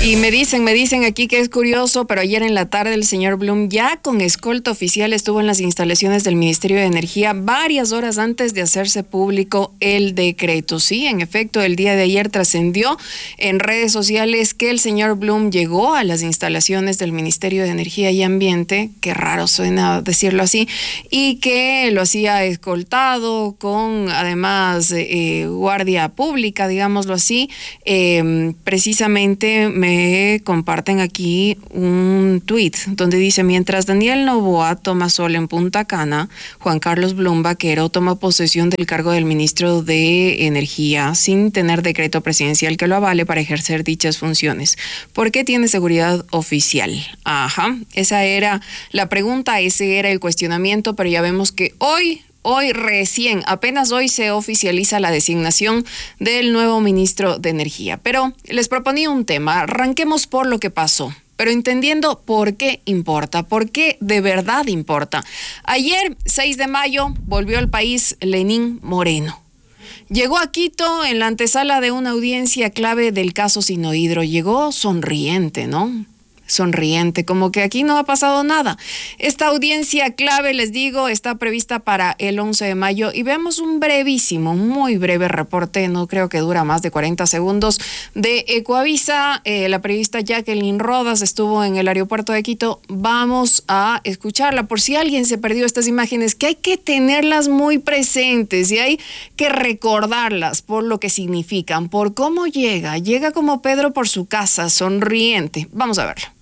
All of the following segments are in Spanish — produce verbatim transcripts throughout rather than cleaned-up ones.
Y me dicen, me dicen aquí que es curioso, pero ayer en la tarde el señor Blum ya con escolta oficial estuvo en las instalaciones del Ministerio de Energía varias horas antes de hacerse público el decreto. Sí, en efecto, el día de ayer trascendió en redes sociales que el señor Blum llegó a las instalaciones del Ministerio de Energía y Ambiente, qué raro suena decirlo así, y que lo hacía escoltado con además eh, guardia pública, digámoslo así. Eh, precisamente me comparten aquí un tuit donde dice: mientras Daniel Noboa toma sol en Punta Cana, Juan Carlos Blum Baquero toma posesión del cargo del ministro de Energía sin tener decreto presidencial que lo avale para ejercer dichas funciones. ¿Por qué tiene seguridad oficial? Ajá, esa era la pregunta, ese era el cuestionamiento, pero ya vemos que hoy Hoy recién, apenas hoy se oficializa la designación del nuevo ministro de Energía. Pero les proponía un tema, arranquemos por lo que pasó, pero entendiendo por qué importa, por qué de verdad importa. Ayer, seis de mayo, volvió al país Lenín Moreno. Llegó a Quito en la antesala de una audiencia clave del caso Sinohydro. Llegó sonriente, ¿no? Sonriente, como que aquí no ha pasado nada. Esta audiencia clave, les digo, está prevista para el once de mayo y vemos un brevísimo, muy breve reporte, no creo que dura más de cuarenta segundos, de Ecoavisa. Eh, la periodista Jacqueline Rodas estuvo en el aeropuerto de Quito. Vamos a escucharla por si alguien se perdió estas imágenes, que hay que tenerlas muy presentes y hay que recordarlas por lo que significan, por cómo llega. Llega como Pedro por su casa, sonriente. Vamos a verlo.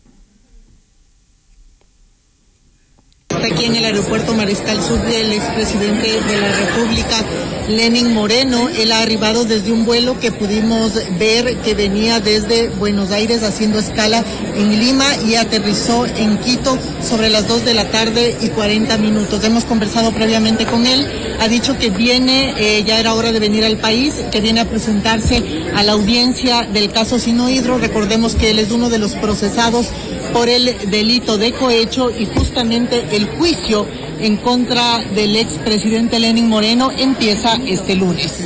Aquí en el aeropuerto Mariscal Sucre, el expresidente de la República, Lenín Moreno. Él ha arribado desde un vuelo que pudimos ver que venía desde Buenos Aires haciendo escala en Lima y aterrizó en Quito sobre las dos de la tarde y cuarenta minutos. Hemos conversado previamente con él, ha dicho que viene, eh, ya era hora de venir al país, que viene a presentarse a la audiencia del caso Sinohydro. Recordemos que él es uno de los procesados por el delito de cohecho y justamente el juicio en contra del expresidente Lenín Moreno empieza este lunes.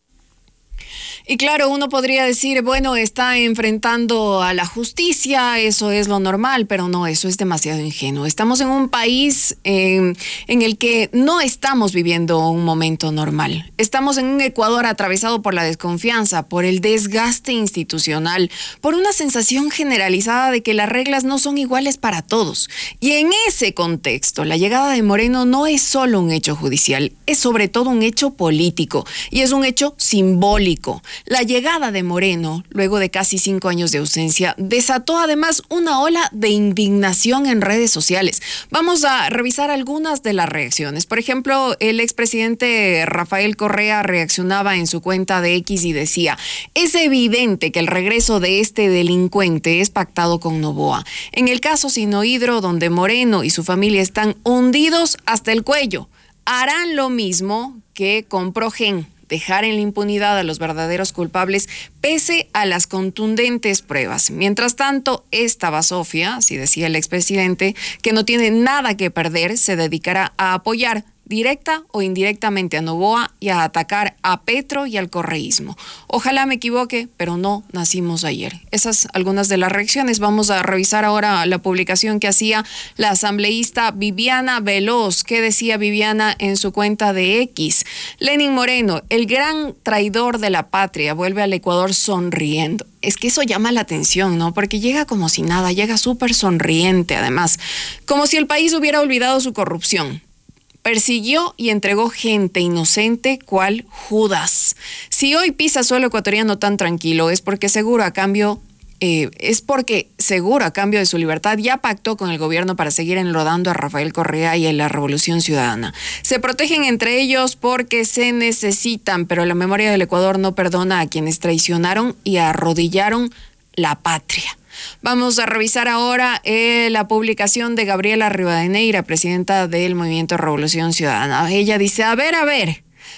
Y claro, uno podría decir, bueno, está enfrentando a la justicia, eso es lo normal, pero no, eso es demasiado ingenuo. Estamos en un país eh, en el que no estamos viviendo un momento normal. Estamos en un Ecuador atravesado por la desconfianza, por el desgaste institucional, por una sensación generalizada de que las reglas no son iguales para todos. Y en ese contexto, la llegada de Moreno no es solo un hecho judicial, es sobre todo un hecho político y es un hecho simbólico. La llegada de Moreno, luego de casi cinco años de ausencia, desató además una ola de indignación en redes sociales. Vamos a revisar algunas de las reacciones. Por ejemplo, el expresidente Rafael Correa reaccionaba en su cuenta de X y decía: es evidente que el regreso de este delincuente es pactado con Noboa. En el caso Sinohydro, donde Moreno y su familia están hundidos hasta el cuello, harán lo mismo que con Progen, dejar en la impunidad a los verdaderos culpables pese a las contundentes pruebas. Mientras tanto, esta basofia, así decía el expresidente, que no tiene nada que perder, se dedicará a apoyar directa o indirectamente a Noboa y a atacar a Petro y al correísmo. Ojalá me equivoque, pero no nacimos ayer. Esas algunas de las reacciones. Vamos a revisar ahora la publicación que hacía la asambleísta Viviana Veloz. ¿Qué decía Viviana en su cuenta de X? Lenín Moreno, el gran traidor de la patria, vuelve al Ecuador sonriendo. Es que eso llama la atención, ¿no? Porque llega como si nada, llega súper sonriente además, como si el país hubiera olvidado su corrupción. Persiguió y entregó gente inocente cual Judas. Si hoy pisa suelo ecuatoriano tan tranquilo, es porque seguro a cambio, eh, es porque seguro a cambio de su libertad ya pactó con el gobierno para seguir enlodando a Rafael Correa y a la Revolución Ciudadana. Se protegen entre ellos porque se necesitan, pero la memoria del Ecuador no perdona a quienes traicionaron y arrodillaron la patria. Vamos a revisar ahora eh, la publicación de Gabriela Rivadeneira, presidenta del Movimiento Revolución Ciudadana. Ella dice: a ver, a ver,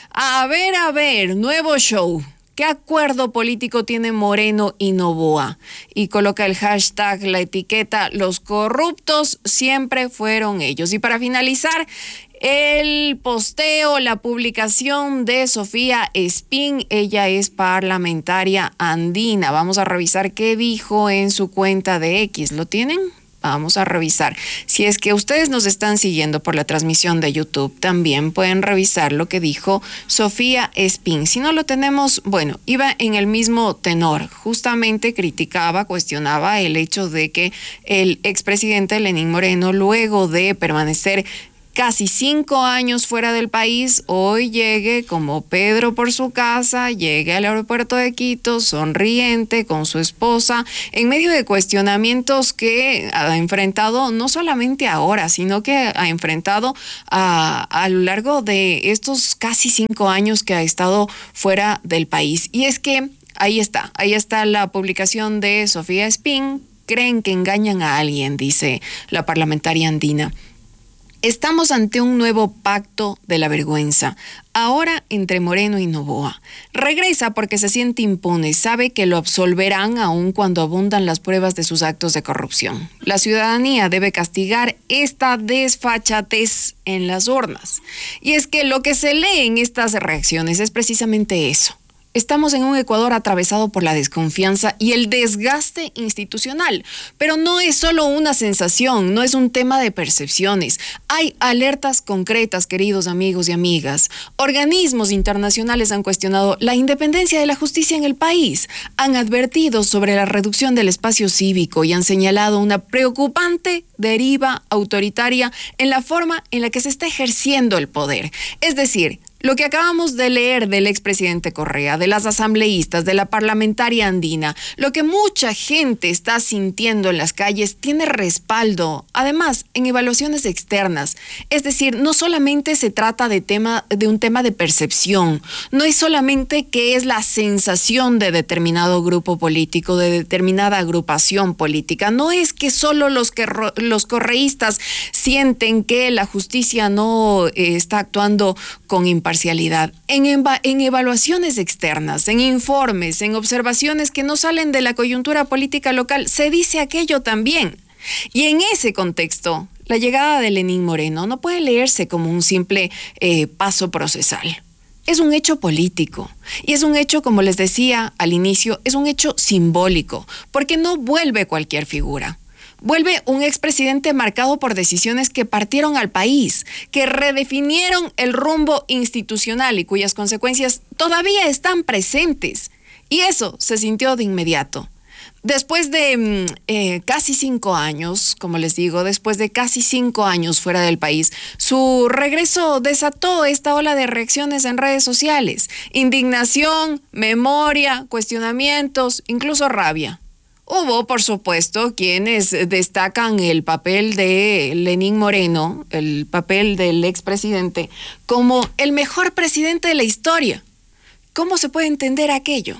a ver, a ver, nuevo show. ¿Qué acuerdo político tiene Moreno y Noboa? Y coloca el hashtag, la etiqueta, los corruptos siempre fueron ellos. Y para finalizar, el posteo, la publicación de Sofía Espín. Ella es parlamentaria andina. Vamos a revisar qué dijo en su cuenta de X. ¿Lo tienen? Vamos a revisar. Si es que ustedes nos están siguiendo por la transmisión de YouTube, también pueden revisar lo que dijo Sofía Espín. Si no lo tenemos, bueno, iba en el mismo tenor. Justamente criticaba, cuestionaba el hecho de que el expresidente Lenín Moreno, luego de permanecer casi cinco años fuera del país, hoy llegue como Pedro por su casa, llegue al aeropuerto de Quito, sonriente, con su esposa, en medio de cuestionamientos que ha enfrentado no solamente ahora, sino que ha enfrentado a, a lo largo de estos casi cinco años que ha estado fuera del país. Y es que ahí está, ahí está la publicación de Sofía Espín. Creen que engañan a alguien, dice la parlamentaria andina. Estamos ante un nuevo pacto de la vergüenza, ahora entre Moreno y Noboa. Regresa porque se siente impune, sabe que lo absolverán aun cuando abundan las pruebas de sus actos de corrupción. La ciudadanía debe castigar esta desfachatez en las urnas. Y es que lo que se lee en estas reacciones es precisamente eso. Estamos en un Ecuador atravesado por la desconfianza y el desgaste institucional, pero no es solo una sensación, no es un tema de percepciones. Hay alertas concretas, queridos amigos y amigas. Organismos internacionales han cuestionado la independencia de la justicia en el país, han advertido sobre la reducción del espacio cívico y han señalado una preocupante deriva autoritaria en la forma en la que se está ejerciendo el poder. Es decir, lo que acabamos de leer del expresidente Correa, de las asambleístas, de la parlamentaria andina, lo que mucha gente está sintiendo en las calles tiene respaldo, además, en evaluaciones externas. Es decir, no solamente se trata de, tema, de un tema de percepción, no es solamente que es la sensación de determinado grupo político, de determinada agrupación política, no es que solo los, que, los correístas sienten que la justicia no eh, está actuando con imparcialidad. En, en evaluaciones externas, en informes, en observaciones que no salen de la coyuntura política local, se dice aquello también. Y en ese contexto, la llegada de Lenín Moreno no puede leerse como un simple eh, paso procesal. Es un hecho político y es un hecho, como les decía al inicio, es un hecho simbólico, porque no vuelve cualquier figura. Vuelve un expresidente marcado por decisiones que partieron al país, que redefinieron el rumbo institucional y cuyas consecuencias todavía están presentes. Y eso se sintió de inmediato. Después de eh, casi cinco años, como les digo, después de casi cinco años fuera del país, su regreso desató esta ola de reacciones en redes sociales. Indignación, memoria, cuestionamientos, incluso rabia. Hubo, por supuesto, quienes destacan el papel de Lenín Moreno, el papel del expresidente, como el mejor presidente de la historia. ¿Cómo se puede entender aquello?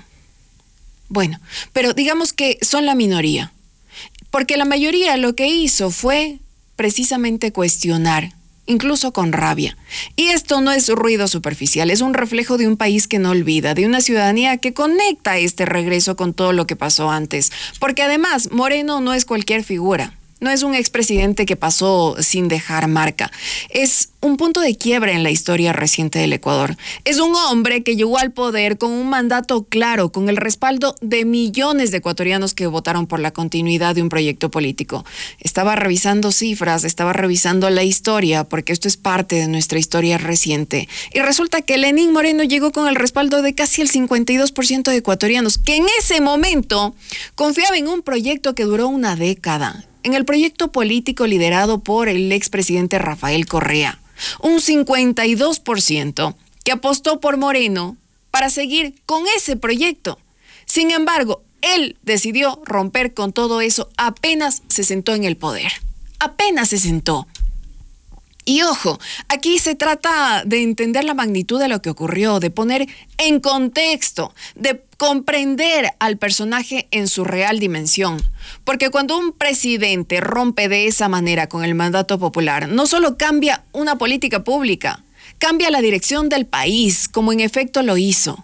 Bueno, pero digamos que son la minoría, porque la mayoría lo que hizo fue precisamente cuestionar, incluso con rabia. Y esto no es ruido superficial, es un reflejo de un país que no olvida, de una ciudadanía que conecta este regreso con todo lo que pasó antes. Porque además, Moreno no es cualquier figura. No es un expresidente que pasó sin dejar marca. Es un punto de quiebre en la historia reciente del Ecuador. Es un hombre que llegó al poder con un mandato claro, con el respaldo de millones de ecuatorianos que votaron por la continuidad de un proyecto político. Estaba revisando cifras, estaba revisando la historia, porque esto es parte de nuestra historia reciente. Y resulta que Lenín Moreno llegó con el respaldo de casi el cincuenta y dos por ciento de ecuatorianos, que en ese momento confiaba en un proyecto que duró una década. En el proyecto político liderado por el expresidente Rafael Correa, un cincuenta y dos por ciento que apostó por Moreno para seguir con ese proyecto. Sin embargo, él decidió romper con todo eso apenas se sentó en el poder. Apenas se sentó. Y ojo, aquí se trata de entender la magnitud de lo que ocurrió, de poner en contexto, de comprender al personaje en su real dimensión. Porque cuando un presidente rompe de esa manera con el mandato popular, no solo cambia una política pública, cambia la dirección del país, como en efecto lo hizo.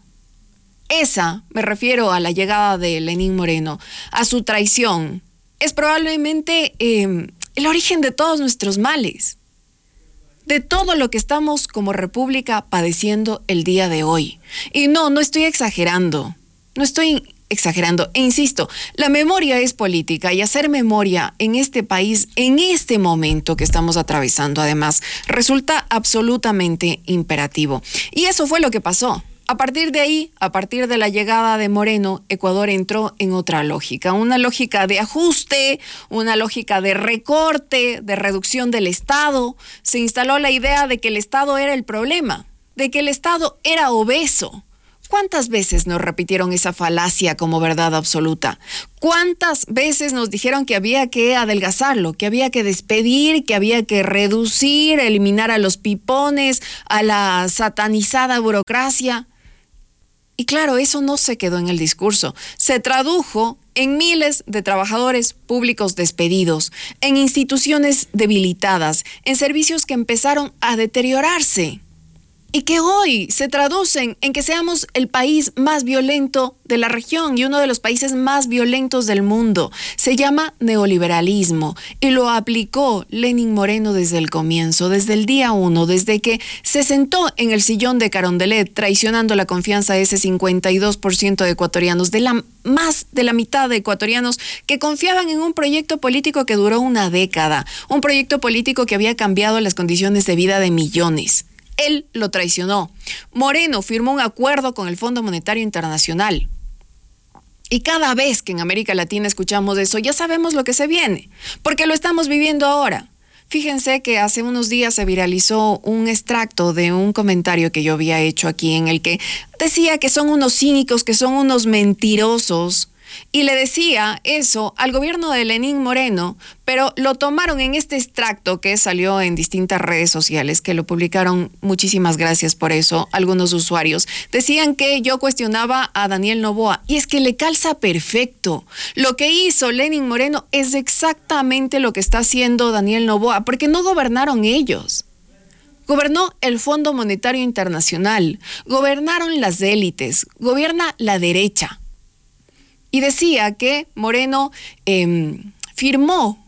Esa, me refiero a la llegada de Lenín Moreno, a su traición, es probablemente eh, el origen de todos nuestros males. de todo lo que estamos como república padeciendo el día de hoy. Y no, no estoy exagerando, no estoy exagerando. E insisto, la memoria es política y hacer memoria en este país, en este momento que estamos atravesando, además, resulta absolutamente imperativo. Y eso fue lo que pasó. A partir de ahí, a partir de la llegada de Moreno, Ecuador entró en otra lógica, una lógica de ajuste, una lógica de recorte, de reducción del Estado. Se instaló la idea de que el Estado era el problema, de que el Estado era obeso. ¿Cuántas veces nos repitieron esa falacia como verdad absoluta? ¿Cuántas veces nos dijeron que había que adelgazarlo, que había que despedir, que había que reducir, eliminar a los pipones, a la satanizada burocracia? Y claro, eso no se quedó en el discurso. Se tradujo en miles de trabajadores públicos despedidos, en instituciones debilitadas, en servicios que empezaron a deteriorarse. Y que hoy se traducen en que seamos el país más violento de la región y uno de los países más violentos del mundo. Se llama neoliberalismo y lo aplicó Lenín Moreno desde el comienzo, desde el día uno, desde que se sentó en el sillón de Carondelet, traicionando la confianza de ese cincuenta y dos por ciento de ecuatorianos, de la más de la mitad de ecuatorianos que confiaban en un proyecto político que duró una década, un proyecto político que había cambiado las condiciones de vida de millones. Él lo traicionó. Moreno firmó un acuerdo con el Fondo Monetario Internacional. Y cada vez que en América Latina escuchamos eso, ya sabemos lo que se viene, porque lo estamos viviendo ahora. Fíjense que hace unos días se viralizó un extracto de un comentario que yo había hecho aquí en el que decía que son unos cínicos, que son unos mentirosos. Y le decía eso al gobierno de Lenín Moreno, pero lo tomaron en este extracto que salió en distintas redes sociales, que lo publicaron, muchísimas gracias por eso, algunos usuarios. Decían que yo cuestionaba a Daniel Noboa, y es que le calza perfecto. Lo que hizo Lenín Moreno es exactamente lo que está haciendo Daniel Noboa, porque no gobernaron ellos. Gobernó el Fondo Monetario Internacional, gobernaron las élites, gobierna la derecha. Y decía que Moreno eh, firmó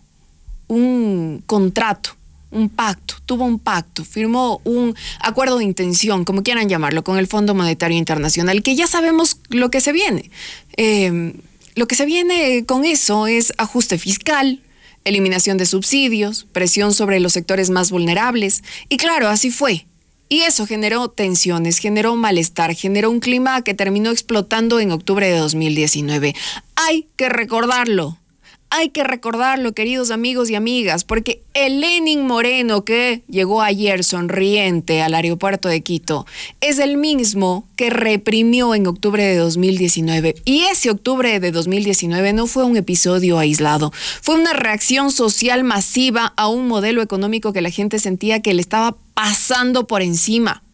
un contrato, un pacto, tuvo un pacto, firmó un acuerdo de intención, como quieran llamarlo, con el Fondo Monetario Internacional, que ya sabemos lo que se viene. Eh, lo que se viene con eso es ajuste fiscal, eliminación de subsidios, presión sobre los sectores más vulnerables. Y claro, así fue. Y eso generó tensiones, generó malestar, generó un clima que terminó explotando en octubre de dos mil diecinueve. Hay que recordarlo, hay que recordarlo, queridos amigos y amigas, porque el Lenín Moreno que llegó ayer sonriente al aeropuerto de Quito es el mismo que reprimió en octubre de dos mil diecinueve. Y ese octubre de dos mil diecinueve no fue un episodio aislado, fue una reacción social masiva a un modelo económico que la gente sentía que le estaba pasando por encima.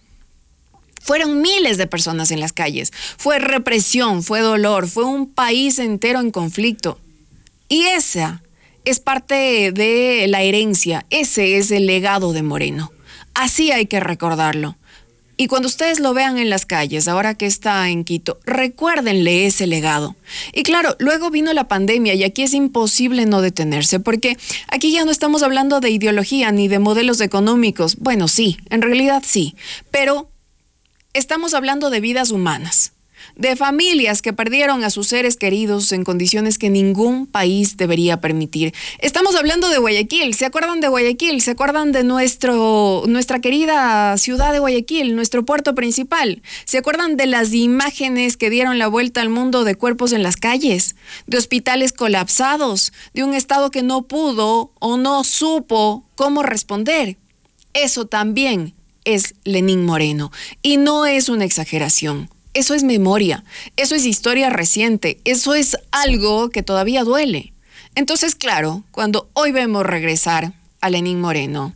Fueron miles de personas en las calles, fue represión, fue dolor, fue un país entero en conflicto. Y esa es parte de la herencia, ese es el legado de Moreno. Así hay que recordarlo. Y cuando ustedes lo vean en las calles, ahora que está en Quito, recuérdenle ese legado. Y claro, luego vino la pandemia y aquí es imposible no detenerse, porque aquí ya no estamos hablando de ideología ni de modelos económicos. Bueno, sí, en realidad sí, pero estamos hablando de vidas humanas, de familias que perdieron a sus seres queridos en condiciones que ningún país debería permitir. Estamos hablando de Guayaquil. ¿Se acuerdan de Guayaquil? ¿Se acuerdan de nuestro, nuestra querida ciudad de Guayaquil, nuestro puerto principal? ¿Se acuerdan de las imágenes que dieron la vuelta al mundo de cuerpos en las calles, de hospitales colapsados, de un Estado que no pudo o no supo cómo responder? Eso también es Lenín Moreno y no es una exageración. Eso es memoria, eso es historia reciente, eso es algo que todavía duele. Entonces, claro, cuando hoy vemos regresar a Lenín Moreno,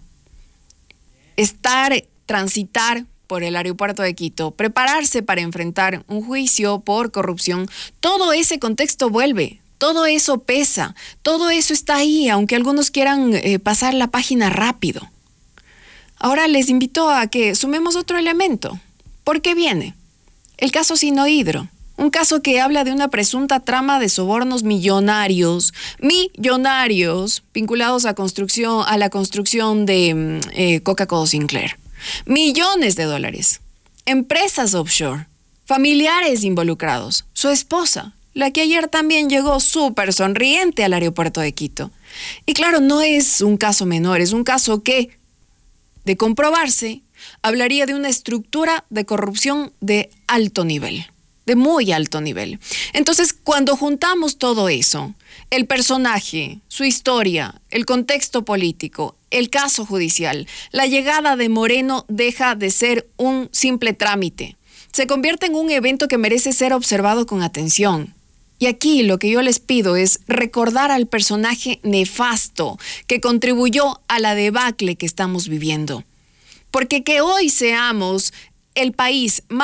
estar, transitar por el aeropuerto de Quito, prepararse para enfrentar un juicio por corrupción, todo ese contexto vuelve, todo eso pesa, todo eso está ahí, aunque algunos quieran eh, pasar la página rápido. Ahora les invito a que sumemos otro elemento. ¿Por qué viene? El caso Sinohidro. Un caso que habla de una presunta trama de sobornos millonarios, millonarios, vinculados a, construcción, a la construcción de eh, Coca-Cola Sinclair. Millones de dólares. Empresas offshore. Familiares involucrados. Su esposa, la que ayer también llegó súper sonriente al aeropuerto de Quito. Y claro, no es un caso menor, es un caso que, de comprobarse, hablaría de una estructura de corrupción de alto nivel. De muy alto nivel. Entonces, cuando juntamos todo eso, el personaje, su historia, el contexto político, el caso judicial, la llegada de Moreno deja de ser un simple trámite. Se convierte en un evento que merece ser observado con atención. Y aquí lo que yo les pido es recordar al personaje nefasto que contribuyó a la debacle que estamos viviendo. Porque que hoy seamos el país más